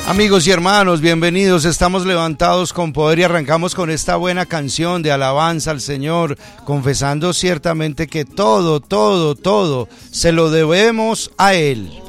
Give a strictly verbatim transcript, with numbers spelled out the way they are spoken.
Amigos y hermanos, bienvenidos, estamos levantados con poder y arrancamos con esta buena canción de alabanza al Señor, confesando ciertamente que todo, todo, todo se lo debemos a Él.